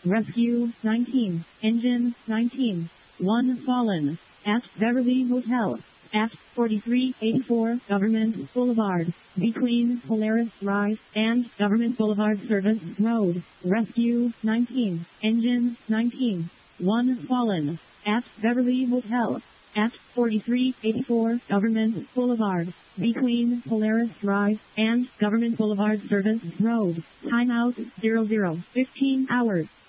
Rescue 19. Engine 19. 1 fallen. At Beverly Hotel. At 4384 Government Boulevard. Between Polaris Rise and Government Boulevard Service Road. Rescue 19. Engine 19. 1 fallen. At Beverly Hotel. At 4384 Government Boulevard. Between Polaris Drive and Government Boulevard Service Road. Timeout 00:15 hours.